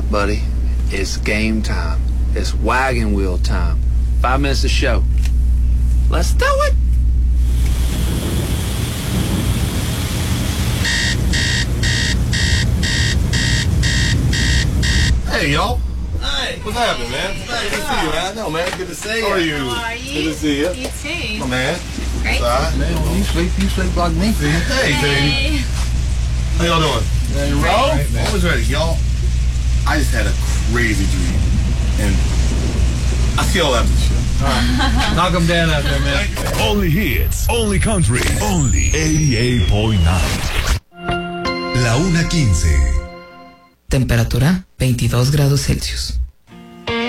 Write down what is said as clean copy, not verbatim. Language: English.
buddy, it's game time. It's wagon wheel time. 5 minutes to show. Let's do it! Hey, y'all. Hey. What's happening, man? Good to see you, man. I know, man. Good to see you. How are you? How are you? Good to see you. You too. My man. Great. All right. Man, you sleep like me. Hey, baby. How y'all doing? Roll? Always ready, y'all. I just had a crazy dream, and I see y'all after the show. Knock them down out there, man. Only hits, only country, only 88.9. La 1:15. Temperatura 22 grados Celsius.